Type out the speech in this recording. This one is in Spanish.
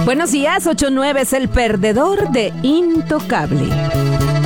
Buenos días, 8-9 es el perdedor de Intocable.